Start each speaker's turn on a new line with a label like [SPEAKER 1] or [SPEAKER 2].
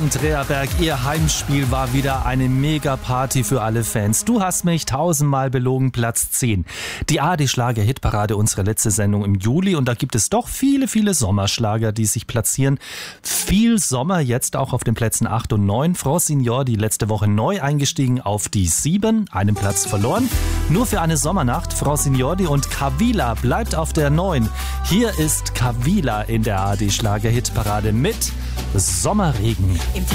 [SPEAKER 1] Andrea Berg, ihr Heimspiel war wieder eine Mega-Party für alle Fans. Du hast mich 1000-mal belogen, Platz 10. Die ARD-Schlager-Hitparade, unsere letzte Sendung im Juli. Und da gibt es doch viele, viele Sommerschlager, die sich platzieren. Viel Sommer jetzt auch auf den Plätzen 8 und 9. Frau Signor, die letzte Woche neu eingestiegen auf die 7, einen Platz verloren. Nur für eine Sommernacht, Frau Signori und Kavila bleibt auf der 9. Hier ist Kavila in der ARD-Schlager-Hitparade mit Sommerregen.